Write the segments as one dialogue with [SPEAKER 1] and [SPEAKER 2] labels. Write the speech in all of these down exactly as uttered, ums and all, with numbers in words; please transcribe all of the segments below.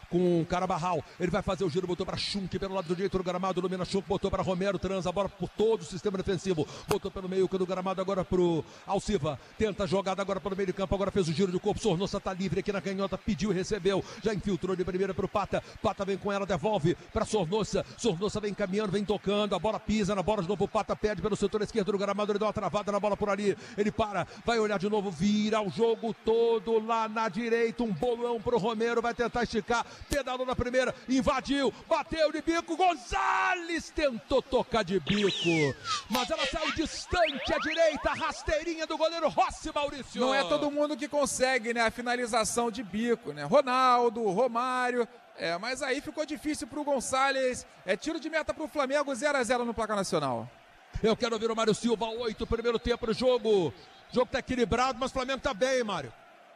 [SPEAKER 1] com o Carabarral. Ele vai fazer o giro, botou para Schunk pelo lado direito do gramado, domina Schunk, botou para Romero, transa a bola por todo o sistema defensivo, botou pelo meio do gramado agora pro Alciva, tenta a jogada agora pelo meio de campo, agora fez o giro de corpo, Sornosa tá livre aqui na canhota, pediu e recebeu, já infiltrou de primeira pro Pata, Pata vem com ela, devolve para Sornosa, Sornosa vem caminhando, vem tocando, a bola pisa na bola de novo, o Pata pede pelo setor esquerdo do gramado, ele dá uma travada na bola por ali, ele para, vai olhar de novo, vira o jogo todo lá na direita, um bolão pro Romero, vai tentar esticar, pedalou na primeira, invadiu, bateu de bico, Gonzalez tentou tocar de bico, mas ela saiu distante à direita, rasteirinha do goleiro Rossi, Maurício.
[SPEAKER 2] Não é todo mundo que consegue, né, a finalização de bico, né, Ronaldo, Romário, é, mas aí ficou difícil pro Gonzalez, é tiro de meta pro Flamengo, zero a zero no placar nacional.
[SPEAKER 1] Eu quero ouvir o Mário Silva, oito, primeiro tempo do jogo, o jogo tá equilibrado, mas o Flamengo tá bem, Mário.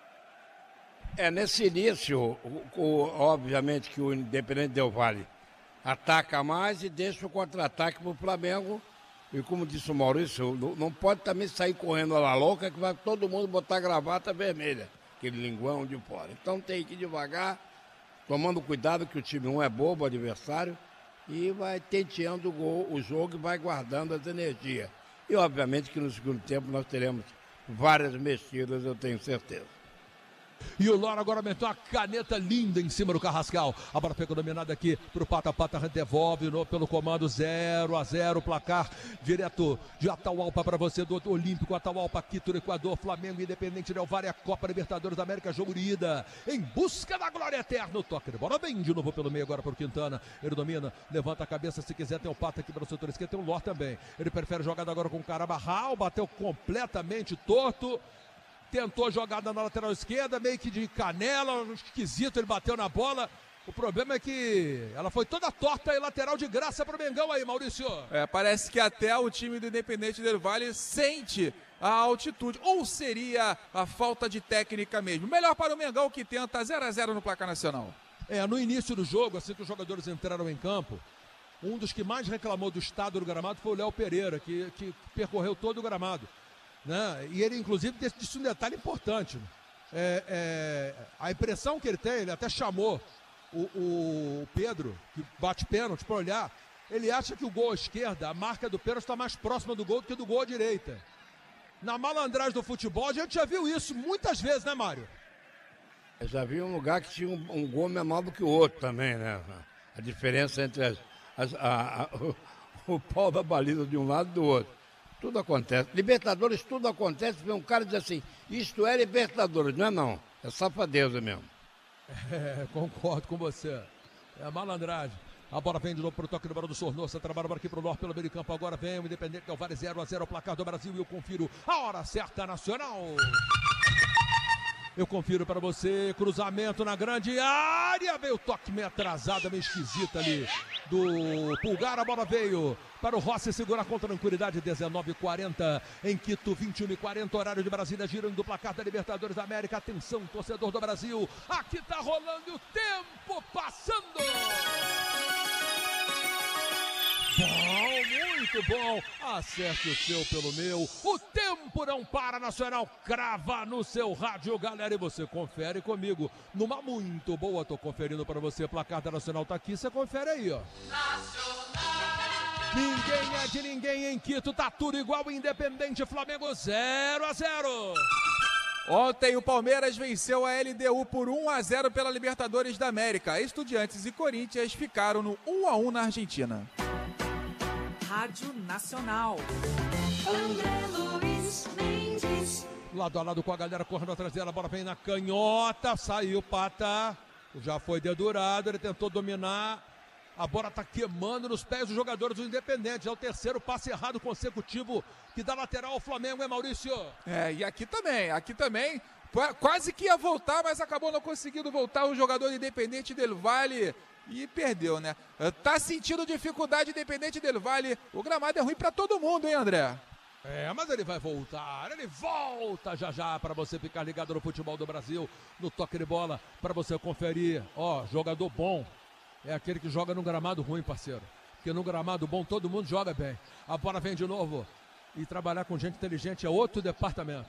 [SPEAKER 3] É, nesse início, o, o, obviamente que o Independente Del Valle ataca mais e deixa o contra-ataque pro Flamengo. E como disse o Maurício, não, não pode também sair correndo a la louca que vai todo mundo botar gravata vermelha, aquele linguão de fora. Então tem que ir devagar, tomando cuidado que o time não é bobo, o adversário, e vai tenteando o, gol, o jogo e vai guardando as energias. E obviamente que no segundo tempo nós teremos várias mexidas, eu tenho certeza.
[SPEAKER 1] E o Lora agora meteu uma caneta linda em cima do Carrascal. A bola pegou dominada aqui pro Pata. Pata devolve no, pelo comando zero a zero. Placar direto de Atahualpa para você do Olímpico. Atahualpa, Quito, Equador, Flamengo, Independente Del Valle, a Copa Libertadores da América. Jogo de ida em busca da glória eterna. O toque de bola vem de novo pelo meio agora pro Quintana. Ele domina, levanta a cabeça se quiser. Tem o Pata aqui para o setor esquerdo. Tem o Lor também. Ele prefere jogada agora com o Carabarral. Bateu completamente torto. Tentou jogada na lateral esquerda, meio que de canela, esquisito, ele bateu na bola. O problema é que ela foi toda torta e lateral de graça pro Mengão aí, Maurício.
[SPEAKER 2] É, parece que até o time do Independente Del Valle sente a altitude, ou seria a falta de técnica mesmo. Melhor para o Mengão, que tenta zero a zero no placar nacional.
[SPEAKER 1] É, no início do jogo, assim que os jogadores entraram em campo, um dos que mais reclamou do estado do gramado foi o Léo Pereira, que, que percorreu todo o gramado. Né? E ele, inclusive, disse um detalhe importante. É, é, a impressão que ele tem, ele até chamou o, o Pedro, que bate pênalti, para olhar. Ele acha que o gol à esquerda, a marca do pênalti está mais próxima do gol do que do gol à direita. Na malandragem do futebol, a gente já viu isso muitas vezes, né, Mário?
[SPEAKER 3] Eu já vi um lugar que tinha um, um gol menor do que o outro também, né? A diferença entre as, as, a, a, o, o pau da baliza de um lado e do outro. Tudo acontece. Libertadores, tudo acontece. Vem um cara diz assim, isto é Libertadores. Não é não, é safadeza mesmo.
[SPEAKER 1] É, concordo com você. É malandragem. A bola vem de novo para o toque do bola do Sornosa. Trabalha aqui para o Norte pelo meio de campo. Agora vem o Independente Del Valle zero a zero. O placar do Brasil e eu confiro a hora certa nacional. Eu confiro para você, cruzamento na grande área, veio o toque meio atrasado, meio esquisito ali do Pulgar, a bola veio para o Rossi segurar com tranquilidade, dezenove e quarenta em Quito, vinte e uma e quarenta, horário de Brasília, girando do placar da Libertadores da América. Atenção, torcedor do Brasil, aqui tá rolando o tempo passando. Bom, muito bom, acerte o seu pelo meu, o tempo não para, Nacional crava no seu rádio, galera, e você confere comigo, numa muito boa, tô conferindo para você, placar da Nacional tá aqui, você confere aí, ó. Nacional! Ninguém é de ninguém em Quito, tá tudo igual, Independente, Flamengo zero a zero.
[SPEAKER 2] Ontem o Palmeiras venceu a L D U por um a zero pela Libertadores da América, Estudiantes e Corinthians ficaram no um a um na Argentina.
[SPEAKER 4] Rádio Nacional. André Luiz Mendes.
[SPEAKER 1] Lado a lado com a galera correndo atrás dela, a bola vem na canhota, saiu Pata, já foi dedurado, ele tentou dominar, a bola tá queimando nos pés dos jogadores do Independente, é o terceiro passe errado consecutivo que dá lateral ao Flamengo, é Maurício?
[SPEAKER 2] É, e aqui também, aqui também, quase que ia voltar, mas acabou não conseguindo voltar o jogador do Independente Del Valle. E perdeu, né? Tá sentindo dificuldade Independente Del Valle. O gramado é ruim pra todo mundo, hein, André?
[SPEAKER 1] É, mas ele vai voltar. Ele volta já já pra você ficar ligado no futebol do Brasil. No toque de bola, pra você conferir. Ó, jogador bom é aquele que joga num gramado ruim, parceiro. Porque num gramado bom todo mundo joga bem. A bola vem de novo. E trabalhar com gente inteligente é outro departamento.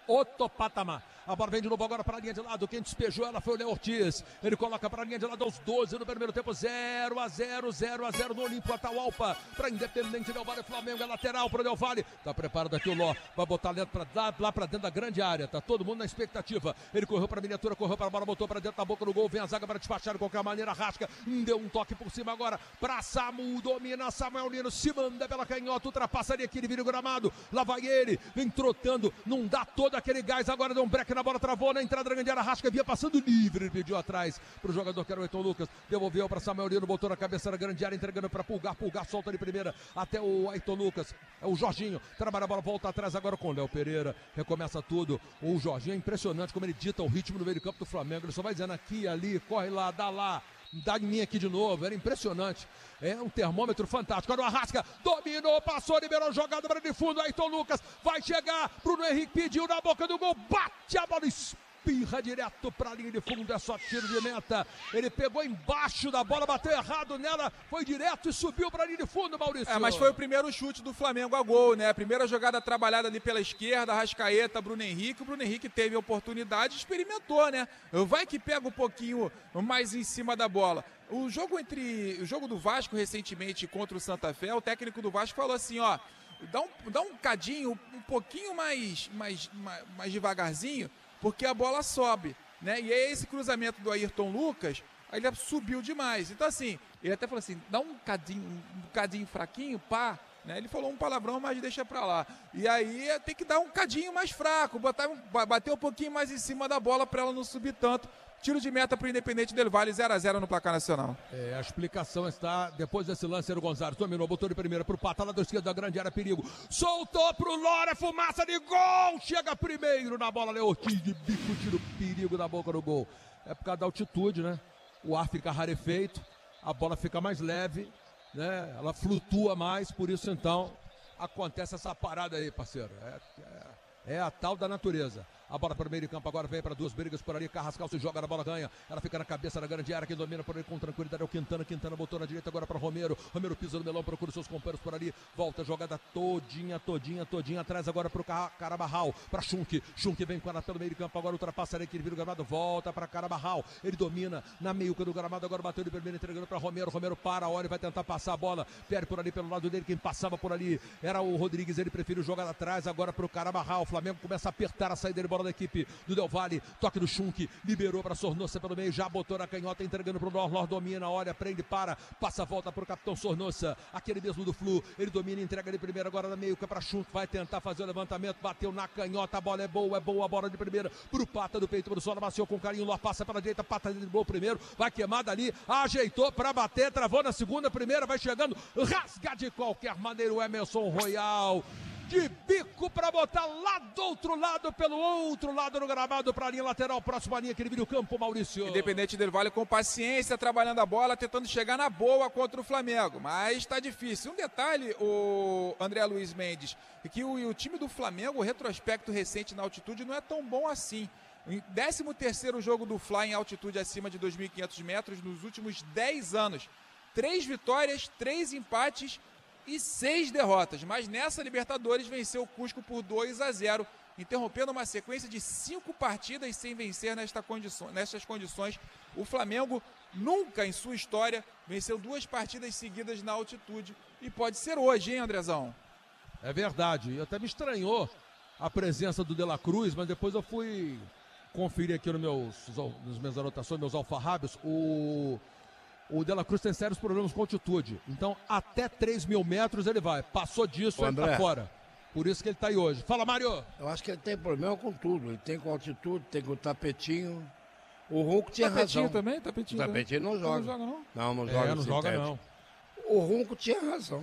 [SPEAKER 1] outro patamar. A bola vem de novo agora para a linha de lado. Quem despejou ela foi o Léo Ortiz. Ele coloca para a linha de lado aos doze no primeiro tempo. zero a zero, zero a zero no Olímpico Atahualpa. Para Independente Del Valle, Flamengo é lateral para o Del Valle. Tá preparado aqui o Ló. Vai botar pra, lá, lá para dentro da grande área. Tá todo mundo na expectativa. Ele correu para a miniatura, correu para a bola, botou para dentro da boca do gol. Vem a zaga para despachar de qualquer maneira. Rasca. Deu um toque por cima agora para Samu. Domina Samuel Lino. Se manda pela canhota. Ultrapassa ali aquele vira o gramado. Lá vai ele. Vem trotando. Não dá todo aquele gás. Agora deu um break na bola. Travou na entrada da grande área. Rasca via passando livre. Ele pediu atrás para o jogador que era o Ayrton Lucas. Devolveu para Samuel Lino. Botou na cabeça da grande área. Entregando para Pulgar. Pulgar solta de primeira até o Ayrton Lucas. É o Jorginho. Trabalha a bola. Volta atrás agora com o Léo Pereira. Recomeça tudo. O Jorginho é impressionante como ele dita o ritmo no meio de campo do Flamengo. Ele só vai dizendo aqui, ali, corre lá, dá lá. Dá em mim aqui de novo, era impressionante. É um termômetro fantástico. Olha o Arrasca, dominou, passou, liberou jogada para de fundo. Ayrton Lucas vai chegar. Bruno Henrique pediu na boca do gol, bate a bola, espirra direto para a linha de fundo. É só tiro de meta. Ele pegou embaixo da bola, bateu errado nela, foi direto e subiu para a linha de fundo, Maurício.
[SPEAKER 2] É, mas foi o primeiro chute do Flamengo a gol, né? A primeira jogada trabalhada ali pela esquerda, Arrascaeta, Bruno Henrique. O Bruno Henrique teve a oportunidade, experimentou, né? Vai que pega um pouquinho mais em cima da bola. O jogo entre o jogo do Vasco recentemente contra o Santa Fé, o técnico do Vasco falou assim, ó, dá um, dá um cadinho um pouquinho mais, mais, mais, mais devagarzinho, porque a bola sobe, né? E aí esse cruzamento do Ayrton Lucas, aí ele subiu demais. Então assim, ele até falou assim, dá um cadinho, um cadinho fraquinho, pá, né? Ele falou um palavrão, mas deixa pra lá. E aí tem que dar um cadinho mais fraco, botar, bater um pouquinho mais em cima da bola para ela não subir tanto. Tiro de meta para o Independente Del Valle, zero a zero no placar nacional.
[SPEAKER 1] É, a explicação está depois desse lance. O Gonzalez dominou, botou de primeira para o Pata, lá da esquerda da grande área, perigo. Soltou para o Lora, fumaça de gol. Chega primeiro na bola, Léo Ortiz de bico, tira o perigo da boca do gol. É por causa da altitude, né? O ar fica rarefeito, a bola fica mais leve, né? Ela flutua mais, por isso então acontece essa parada aí, parceiro. É, é, é a tal da natureza. A bola para o meio de campo agora vem para duas brigas por ali. Carrascal se joga na bola, ganha. Ela fica na cabeça da grande área. Quem domina por ali com tranquilidade é o Quintana. Quintana botou na direita agora para Romero. Romero pisa no melão, procura os seus companheiros por ali. Volta a jogada todinha, todinha, todinha. Atrás agora para o Carabarral. Para Schunk. Schunk vem com ela pelo meio de campo. Agora ultrapassa ali, que ele vira o gramado. Volta para Carabarral. Ele domina na meiuca do gramado. Agora bateu de primeiro, entregando para Romero. Romero para, olha, vai tentar passar a bola. Perde por ali pelo lado dele. Quem passava por ali era o Rodrigues. Ele preferiu jogar atrás agora para o Carabarral. O Flamengo começa a apertar a saída de bola da equipe do Del Valle, toque do Schunk, liberou para Sornosa pelo meio, já botou na canhota, entregando para o Lor, Lor domina, olha, prende, para, passa a volta para o capitão Sornosa, aquele mesmo do Flu, ele domina, entrega de primeira agora na meio, para Schunk, vai tentar fazer o levantamento, bateu na canhota, a bola é boa, é boa a bola de primeira, para o Pata do peito, para o Sola, maciou com carinho, Lor passa pela direita, Pata driblou primeiro, vai queimada ali, ajeitou para bater, travou na segunda, primeira, vai chegando, rasga de qualquer maneira o Emerson Royal, de bico para botar lá do outro lado, pelo outro lado do gramado, para a linha lateral, próxima linha que ele vira o campo, Maurício.
[SPEAKER 2] Independente Del Valle com paciência, trabalhando a bola, tentando chegar na boa contra o Flamengo, mas está difícil. Um detalhe, o André Luiz Mendes, é que o, o time do Flamengo, o retrospecto recente na altitude não é tão bom assim. Em décimo terceiro jogo do Fla em altitude acima de dois mil e quinhentos metros nos últimos dez anos. Três vitórias, três empates e seis derrotas, mas nessa Libertadores venceu o Cusco por dois a zero, interrompendo uma sequência de cinco partidas sem vencer nesta condição, nestas condições. O Flamengo nunca em sua história venceu duas partidas seguidas na altitude, e pode ser hoje, hein, Andrezão?
[SPEAKER 1] É verdade, e até me estranhou a presença do De La Cruz, mas depois eu fui conferir aqui nos meus, nos minhas anotações, meus alfarrábios, o... O De La Cruz tem sérios problemas com altitude. Então, até três mil metros ele vai. Passou disso,
[SPEAKER 3] Ô,
[SPEAKER 1] ele
[SPEAKER 3] André,
[SPEAKER 1] tá fora. Por isso que ele tá aí hoje. Fala, Mário.
[SPEAKER 3] Eu acho que ele tem problema com tudo. Ele tem com altitude, tem com o tapetinho. O Runco tinha
[SPEAKER 2] tapetinho
[SPEAKER 3] razão.
[SPEAKER 2] Também? Tapetinho
[SPEAKER 3] o tapetinho
[SPEAKER 2] também?
[SPEAKER 3] não joga.
[SPEAKER 2] Não joga, não?
[SPEAKER 3] Não, não
[SPEAKER 1] É,
[SPEAKER 3] joga.
[SPEAKER 1] não joga, não.
[SPEAKER 3] O Runco tinha razão.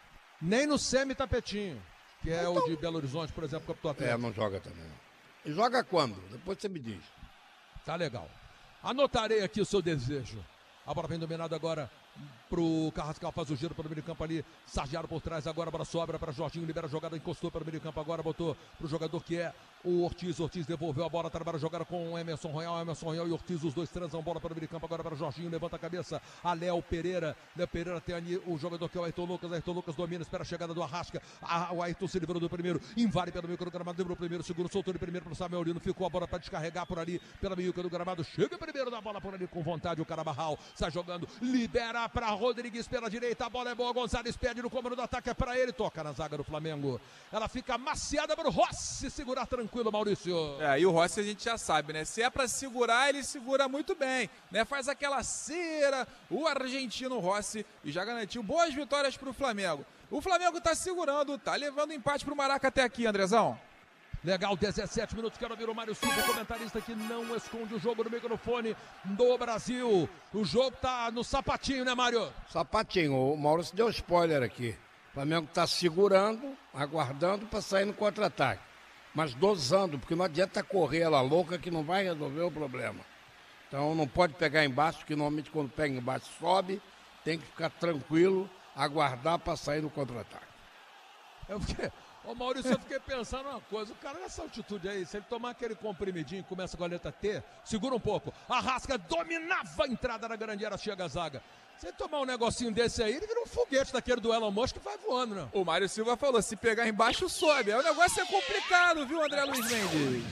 [SPEAKER 1] Nem no semi-tapetinho, que é então... o de Belo Horizonte, por exemplo, Capitão Atlético.
[SPEAKER 3] É, não joga também. E joga quando? Depois você me diz.
[SPEAKER 1] Tá legal. Anotarei aqui o seu desejo. A bola vem dominada agora pro Carrascal, faz o giro pelo meio campo ali, Sargiaro por trás, agora a bola sobra para Jorginho, libera a jogada, encostou pelo meio campo, agora botou pro jogador que é o Ortiz, Ortiz devolveu a bola, trabalha a jogada com o Emerson Royal, Emerson Royal e Ortiz, os dois transam bola pelo meio campo, agora para Jorginho, levanta a cabeça, a Léo Pereira, Léo Pereira tem ali o jogador que é o Ayrton Lucas, Ayrton Lucas domina, espera a chegada do Arrasca, a, o Ayrton se livrou do primeiro, invade pelo meio do gramado, livrou o primeiro, segundo, soltou de primeiro pro Samuel Lino, ficou a bola para descarregar por ali, pela meio do gramado, chega primeiro da bola por ali com vontade, o Carabarral sai jogando, libera para Rodrigues pela direita, a bola é boa, Gonzalez pede no comando do ataque, é para ele, toca na zaga do Flamengo, ela fica maciada para o Rossi segurar tranquilo, Maurício.
[SPEAKER 2] É, e o Rossi a gente já sabe, né? Se é pra segurar, ele segura muito bem, né? Faz aquela cera, o argentino Rossi, e já garantiu boas vitórias pro Flamengo. O Flamengo tá segurando, tá levando empate pro Maraca até aqui, Andrezão.
[SPEAKER 1] Legal, dezessete minutos, quero ouvir o Mário Silva, comentarista que não esconde o jogo no microfone do Brasil. O jogo tá no sapatinho, né, Mário?
[SPEAKER 3] Sapatinho, o Maurício deu spoiler aqui. O Flamengo tá segurando, aguardando para sair no contra-ataque. Mas dosando, porque não adianta correr ela louca que não vai resolver o problema. Então não pode pegar embaixo, que normalmente quando pega embaixo sobe, tem que ficar tranquilo, aguardar para sair no contra-ataque.
[SPEAKER 1] Eu fiquei, ô Maurício, eu fiquei pensando uma coisa, o cara nessa altitude aí, se ele tomar aquele comprimidinho, começa com a letra T, segura um pouco, Arrasca dominava a entrada na grande área, chega a zaga. Se ele tomar um negocinho desse aí, ele vira um foguete daquele do Elon Musk que vai voando, né?
[SPEAKER 2] O Mário Silva falou, se pegar embaixo, sobe. Aí o negócio é complicado, viu, André Luiz Mendes?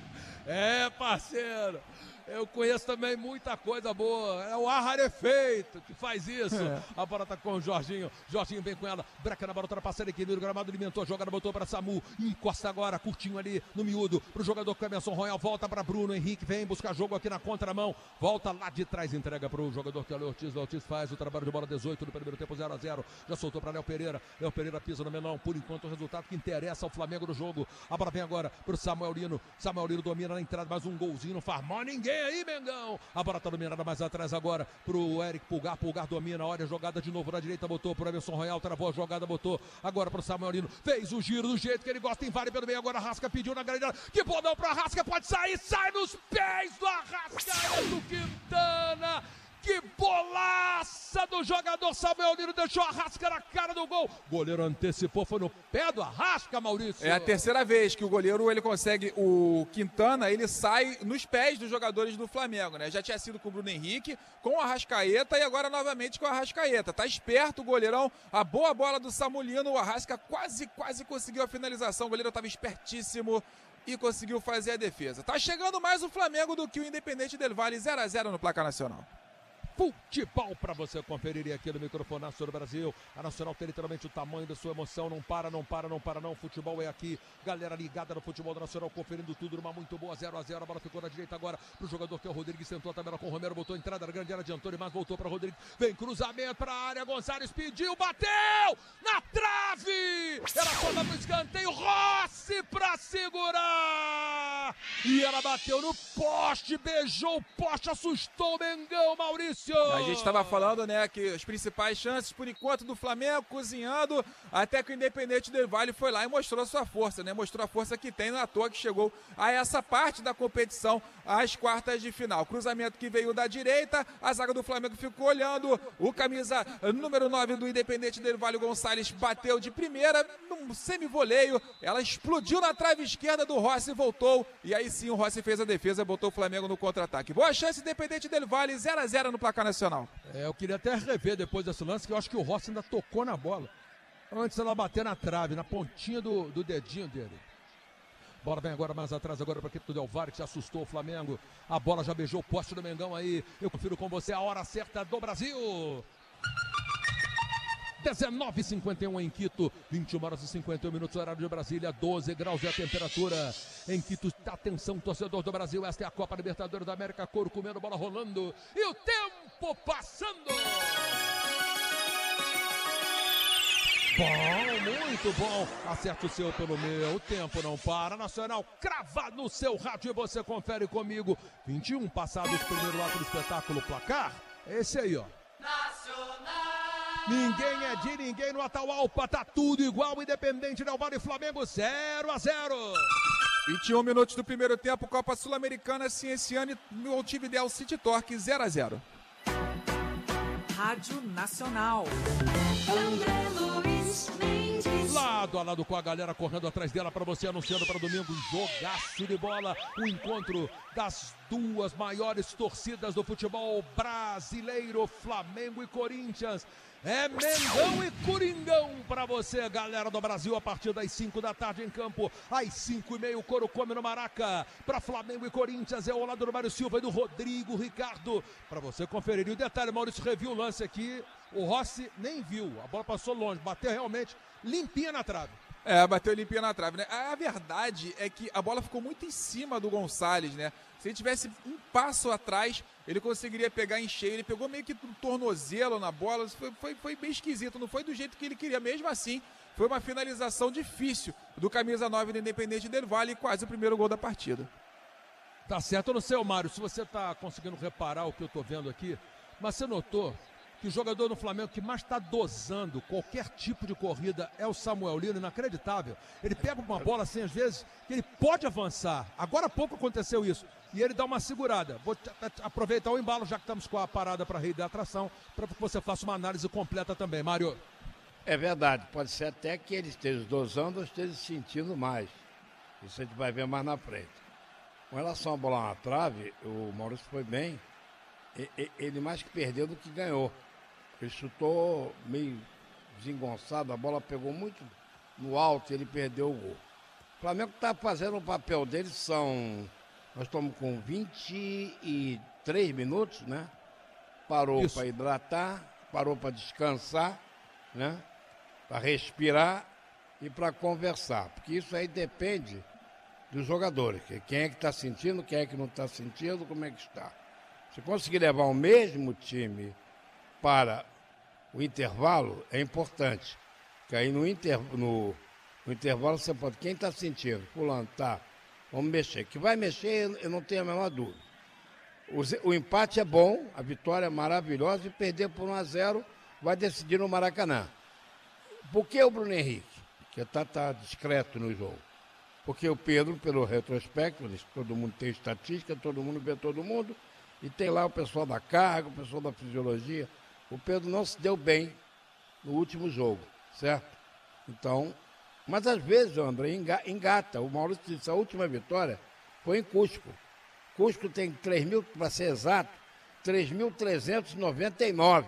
[SPEAKER 1] É, parceiro. Eu conheço também muita coisa boa. É o ar rarefeito que faz isso. É. A bola tá com o Jorginho. Jorginho vem com ela. Breca na bola, ultrapassando aqui no gramado. Alimentou a jogada, botou para Samu. Encosta agora, curtinho ali no miúdo. Pro jogador Emerson Royal. Volta para Bruno Henrique. Vem buscar jogo aqui na contramão. Volta lá de trás, entrega pro jogador que é o Ortiz. O Ortiz faz o trabalho de bola dezoito no primeiro tempo, zero a zero. Já soltou para Léo Pereira. Léo Pereira pisa no melão. Por enquanto, o resultado que interessa ao Flamengo no jogo. A bola vem agora pro Samuel Lino. Samuel Lino domina na entrada. Mais um golzinho. Não faz mal ninguém aí, Mengão. A bola tá dominada mais atrás agora pro Eric Pulgar. Pulgar domina, olha a jogada de novo na direita, botou pro Emerson Royal, travou a jogada, botou agora pro Samuel Lino. Fez o giro do jeito que ele gosta, invade pelo meio. Agora Arrasca pediu na grande área. Que bolão pro Arrasca, pode sair, sai nos pés do Arrasca, do Quintana. Que bolaça do jogador Samuel Lino, deixou a Arrasca na cara do gol. Goleiro antecipou, foi no pé do Arrasca, Maurício.
[SPEAKER 2] É a terceira vez que o goleiro, ele consegue, o Quintana, ele sai nos pés dos jogadores do Flamengo, né? Já tinha sido com o Bruno Henrique, com o Arrascaeta e agora novamente com o Arrascaeta. Tá esperto o goleirão, a boa bola do Samulino, o Arrasca quase, quase conseguiu a finalização, o goleiro estava espertíssimo e conseguiu fazer a defesa. Tá chegando mais o Flamengo do que o Independente Del Valle, zero a zero no placar nacional.
[SPEAKER 1] Futebol para você conferir aqui no microfone Nacional do Brasil. A Nacional tem literalmente o tamanho da sua emoção. Não para, não para, não para, não. Futebol é aqui. Galera ligada no futebol do Nacional, conferindo tudo numa muito boa, zero a zero. A bola ficou na direita agora pro jogador que é o Rodrigues. Sentou a tabela com o Romero, botou a entrada na grande área de Antônio, mas voltou para Rodrigues. Vem cruzamento para a área. Gonzalez pediu, bateu na trave. Ela só dá pro escanteio. Rossi para segurar. E ela bateu no poste, beijou o poste, assustou o Mengão, Maurício.
[SPEAKER 2] A gente estava falando, né, que as principais chances, por enquanto, do Flamengo, cozinhando, até que o Independente Del Valle foi lá e mostrou a sua força, né, mostrou a força que tem, não é à toa que chegou a essa parte da competição, às quartas de final. Cruzamento que veio da direita, a zaga do Flamengo ficou olhando, o camisa número nove do Independente Del Valle, Gonçalves, bateu de primeira, num semi-voleio, ela explodiu na trave esquerda do Rossi, voltou, e aí sim o Rossi fez a defesa, botou o Flamengo no contra-ataque. Boa chance, Independente Del Valle, zero a zero no placar nacional.
[SPEAKER 1] É, eu queria até rever depois desse lance, que eu acho que o Rossi ainda tocou na bola antes ela bater na trave, na pontinha do, do dedinho dele. Bola vem agora mais atrás, agora para a equipe do Del Valle, que se assustou o Flamengo. A bola já beijou o poste do Mengão aí. Eu confiro com você a hora certa do Brasil. dezenove e cinquenta e um em Quito, vinte e uma horas e cinquenta e um minutos, horário de Brasília, doze graus é a temperatura em Quito. Atenção, torcedor do Brasil, esta é a Copa Libertadores da América, couro comendo, bola rolando e o tempo passando. Bom, muito bom. Acerta o seu pelo meu, o tempo não para. Nacional crava no seu rádio e você confere comigo. vinte e um passados, primeiro ato do espetáculo, placar. Esse aí, ó. Nacional. Ninguém é de ninguém no Atahualpa, tá tudo igual, Independente Del Valle e Flamengo, zero a zero.
[SPEAKER 2] vinte e um minutos do primeiro tempo, Copa Sul-Americana, Cienciano e Montevidéu City Torque, zero a zero.
[SPEAKER 4] Rádio Nacional. André Luiz Mendes.
[SPEAKER 1] Lado a lado com a galera correndo atrás dela para você, anunciando para domingo, jogaço de bola, o encontro das duas maiores torcidas do futebol brasileiro, Flamengo e Corinthians. É Mengão e Coringão para você, galera do Brasil, a partir das cinco da tarde em campo, às cinco e meia o Coro come no Maraca, para Flamengo e Corinthians, é ao lado do Mário Silva e do Rodrigo Ricardo, para você conferir. E o detalhe, Maurício, reviu o lance aqui, o Rossi nem viu, a bola passou longe, bateu realmente limpinha na trave.
[SPEAKER 2] É, bateu limpinha na trave, né? A verdade é que a bola ficou muito em cima do Gonçalves, né? Se ele tivesse um passo atrás, ele conseguiria pegar em cheio. Ele pegou meio que um tornozelo na bola. Foi, foi, foi bem esquisito, não foi do jeito que ele queria. Mesmo assim, foi uma finalização difícil do camisa nove do Independente Del Valle e quase o primeiro gol da partida.
[SPEAKER 1] Tá certo, eu não sei, Mário, se você tá conseguindo reparar o que eu tô vendo aqui, mas você notou que o jogador no Flamengo que mais está dosando qualquer tipo de corrida é o Samuel Lino, inacreditável. Ele pega uma bola assim, às vezes, que ele pode avançar. Agora há pouco aconteceu isso. E ele dá uma segurada. Vou aproveitar o embalo, já que estamos com a parada para reidratação, para que você faça uma análise completa também, Mário.
[SPEAKER 3] É verdade, pode ser até que ele esteja dosando ou esteja sentindo mais. Isso a gente vai ver mais na frente. Com relação à bola na trave, o Maurício foi bem. Ele mais que perdeu do que ganhou. Ele chutou meio desengonçado, a bola pegou muito no alto e ele perdeu o gol. O Flamengo está fazendo o papel dele, são... Nós estamos com vinte e três minutos, né? Parou para hidratar, parou para descansar, né? Para respirar e para conversar. Porque isso aí depende dos jogadores. Quem é que está sentindo, quem é que não está sentindo, como é que está. Se conseguir levar o mesmo time para o intervalo, é importante. Porque aí no, inter, no, no intervalo você pode... Quem está sentindo? Fulano, tá. Vamos mexer. Que vai mexer, eu não tenho a menor dúvida. O, o empate é bom, a vitória é maravilhosa e perder por um a zero vai decidir no Maracanã. Por que o Bruno Henrique? Que está tá discreto no jogo. Porque o Pedro, pelo retrospecto, todo mundo tem estatística, todo mundo vê todo mundo, e tem lá o pessoal da carga, o pessoal da fisiologia. O Pedro não se deu bem no último jogo, certo? Então, mas às vezes, André, engata. O Maurício disse, a última vitória foi em Cusco. Cusco tem três mil, para ser exato, três mil trezentos e noventa e nove.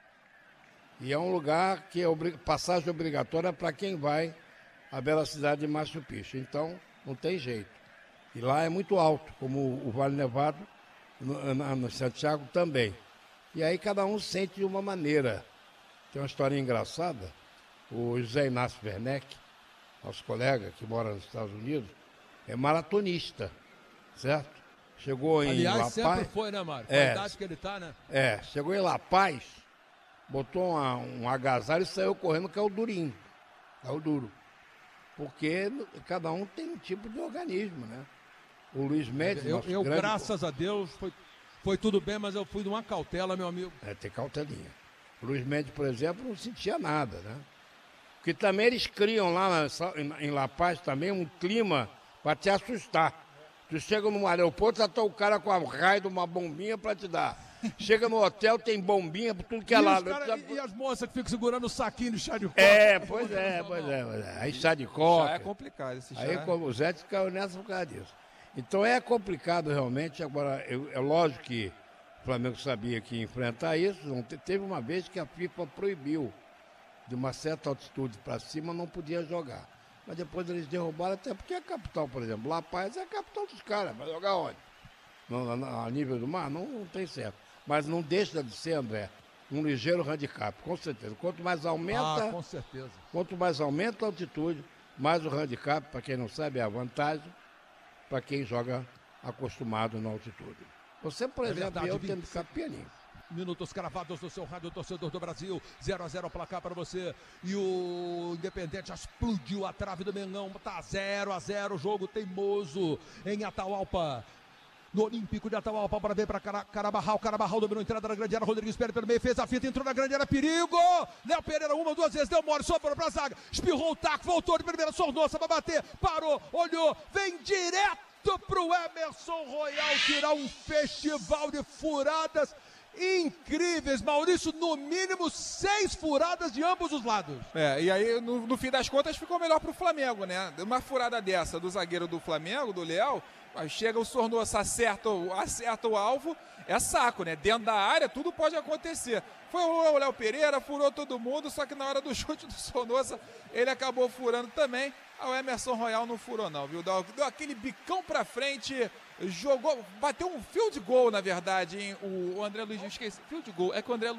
[SPEAKER 3] E é um lugar que é obrig... passagem obrigatória para quem vai à bela cidade de Machu Picchu. Então, não tem jeito. E lá é muito alto, como o Vale Nevado, no, no Santiago também. E aí cada um sente de uma maneira. Tem uma história engraçada. O José Inácio Werneck, nosso colega que mora nos Estados Unidos, é maratonista, certo? Chegou em
[SPEAKER 1] Aliás,
[SPEAKER 3] La Paz.
[SPEAKER 1] sempre foi, né, Mário? Com
[SPEAKER 3] É,
[SPEAKER 1] a idade que ele tá, né?
[SPEAKER 3] É, chegou em La Paz, botou uma, um agasalho e saiu correndo, que é o durinho. É o duro. Porque cada um tem um tipo de organismo, né? O Luiz Mendes...
[SPEAKER 1] Eu, eu
[SPEAKER 3] grande...
[SPEAKER 1] graças a Deus, foi, foi tudo bem, mas eu fui de uma cautela, meu amigo.
[SPEAKER 3] É, tem cautelinha. O Luiz Mendes, por exemplo, não sentia nada, né? Porque também eles criam lá na, em La Paz também um clima para te assustar. Tu chega no aeroporto, já tá o cara com a raio de uma bombinha para te dar. Chega no hotel, tem bombinha por tudo que é
[SPEAKER 1] E,
[SPEAKER 3] lado.
[SPEAKER 1] os cara, e, e as moças que ficam segurando o saquinho de chá de coca?
[SPEAKER 3] É, pois é, pois é, pois é. Aí chá de coca.
[SPEAKER 2] Já é complicado esse chá.
[SPEAKER 3] Aí como o Zé caiu nessa por causa disso. Então é complicado realmente. Agora, eu, é lógico que o Flamengo sabia que ia enfrentar isso. Não te, teve uma vez que a FIFA proibiu de uma certa altitude para cima, não podia jogar. Mas depois eles derrubaram, até porque a capital, por exemplo, La Paz é a capital dos caras. Vai jogar onde? No, no, a nível do mar? Não, não tem certo. Mas não deixa de ser, André, um ligeiro handicap, com certeza. Quanto mais aumenta,
[SPEAKER 1] ah, com certeza.
[SPEAKER 3] Quanto mais aumenta a altitude, mais o handicap, para quem não sabe, é a vantagem para quem joga acostumado na altitude. Você, por
[SPEAKER 1] é
[SPEAKER 3] exemplo,
[SPEAKER 1] verdade,
[SPEAKER 3] eu tenho handicap pianinho.
[SPEAKER 1] Minutos cravados do seu rádio, torcedor do Brasil. zero a zero placar para você. E o Independente já explodiu a trave do Mengão. Tá zero a zero, jogo teimoso em Atahualpa. No Olímpico de Atahualpa, para ver para Carabarral. Carabarral dominou a entrada da grande área. Rodrigues Pérez pelo meio, fez a fita, entrou na grande área. Perigo! Léo Pereira, uma, duas vezes, deu mole, sobrou para a zaga. Espirrou o taco, voltou de primeira, sornossa para bater. Parou, olhou, vem direto pro Emerson Royal tirar um festival de furadas. incríveis, Maurício, no mínimo seis furadas de ambos os lados.
[SPEAKER 2] É, e aí no, no fim das contas ficou melhor pro Flamengo, né? Uma furada dessa do zagueiro do Flamengo, do Leal, aí chega o Sornosa, acerta, o- acerta o alvo, é saco, né? Dentro da área tudo pode acontecer. Foi o Léo Pereira, furou todo mundo, só que na hora do chute do Sornosa ele acabou furando também. Ah, o Emerson Royal não furou não, viu? Deu, deu aquele bicão pra frente, jogou, bateu um field goal na verdade, hein? O, o André Luiz, esqueci, field goal, é que o André Luiz